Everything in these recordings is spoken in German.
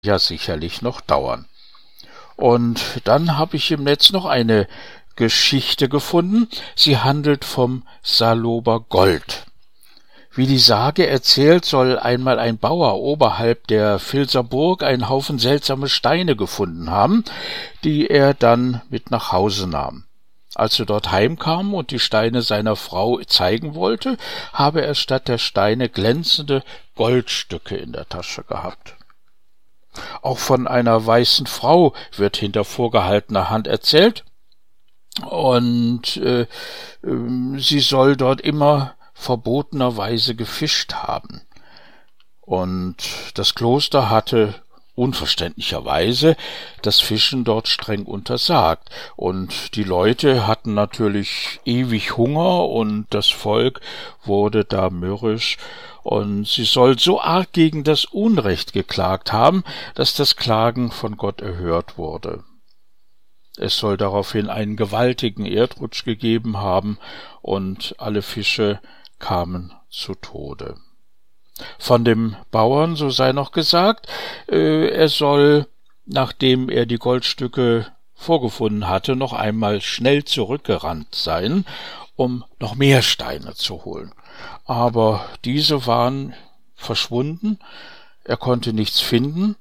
ja sicherlich noch dauern. Und dann habe ich im Netz noch eine Geschichte gefunden. Sie handelt vom Salober Gold. Wie die Sage erzählt, soll einmal ein Bauer oberhalb der Vilser Burg einen Haufen seltsame Steine gefunden haben, die er dann mit nach Hause nahm. Als er dort heimkam und die Steine seiner Frau zeigen wollte, habe er statt der Steine glänzende Goldstücke in der Tasche gehabt. Auch von einer weißen Frau wird hinter vorgehaltener Hand erzählt, und sie soll dort immer verbotenerweise gefischt haben. Und das Kloster hatte unverständlicherweise das Fischen dort streng untersagt. Und die Leute hatten natürlich ewig Hunger und das Volk wurde da mürrisch. Und sie soll so arg gegen das Unrecht geklagt haben, dass das Klagen von Gott erhört wurde. Es soll daraufhin einen gewaltigen Erdrutsch gegeben haben und alle Fische kamen zu Tode. Von dem Bauern, so sei noch gesagt, er soll, nachdem er die Goldstücke vorgefunden hatte, noch einmal schnell zurückgerannt sein, um noch mehr Steine zu holen. Aber diese waren verschwunden, er konnte nichts finden.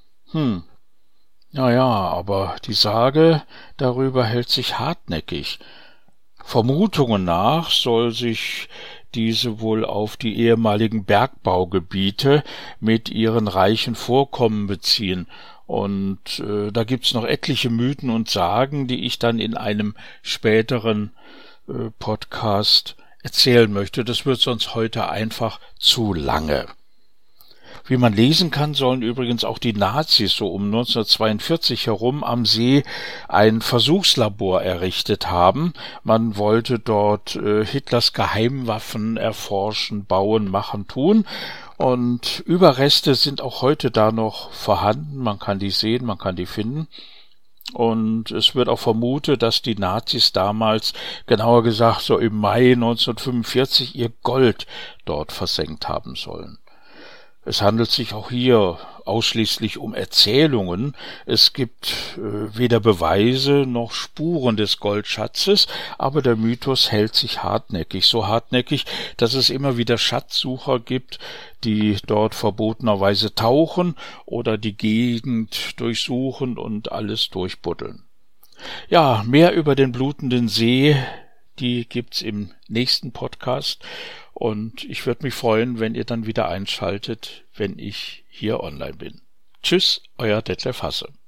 Naja, aber die Sage darüber hält sich hartnäckig. Vermutungen nach soll sich diese wohl auf die ehemaligen Bergbaugebiete mit ihren reichen Vorkommen beziehen. Und da gibt's noch etliche Mythen und Sagen, die ich dann in einem späteren Podcast erzählen möchte. Das wird sonst heute einfach zu lange. Wie man lesen kann, sollen übrigens auch die Nazis so um 1942 herum am See ein Versuchslabor errichtet haben. Man wollte dort Hitlers Geheimwaffen erforschen, bauen, machen, tun. Und Überreste sind auch heute da noch vorhanden. Man kann die sehen, man kann die finden. Und es wird auch vermutet, dass die Nazis damals, genauer gesagt so im Mai 1945, ihr Gold dort versenkt haben sollen. Es handelt sich auch hier ausschließlich um Erzählungen. Es gibt weder Beweise noch Spuren des Goldschatzes, aber der Mythos hält sich hartnäckig, so hartnäckig, dass es immer wieder Schatzsucher gibt, die dort verbotenerweise tauchen oder die Gegend durchsuchen und alles durchbuddeln. Ja, mehr über den blutenden See, die gibt's im nächsten Podcast. Und ich würde mich freuen, wenn ihr dann wieder einschaltet, wenn ich hier online bin. Tschüss, euer Detlef Hasse.